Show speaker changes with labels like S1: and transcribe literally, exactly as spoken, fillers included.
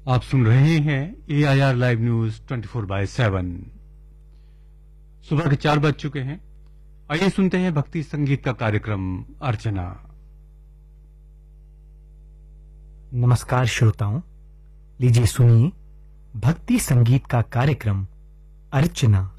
S1: आप सुन रहे हैं ए I R live news twenty four by seven. सुबह के चार बज चुके हैं। आइए सुनते हैं भक्ति संगीत का कार्यक्रम अर्चना।
S2: नमस्कार श्रोताओं, लीजिए सुनिए भक्ति संगीत का कार्यक्रम अर्चना।